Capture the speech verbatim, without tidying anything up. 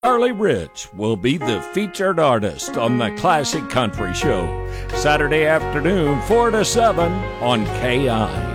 Charlie Rich will be the featured artist on the Classic Country Show, Saturday afternoon, four to seven on K I.